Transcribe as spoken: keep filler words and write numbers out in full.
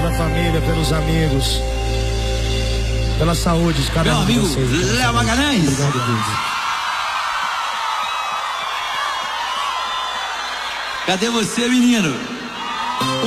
pela família, pelos amigos, pela saúde de cada um de vocês. Meu amigo Léo Magalhães. Obrigado, Deus. Cadê você, menino?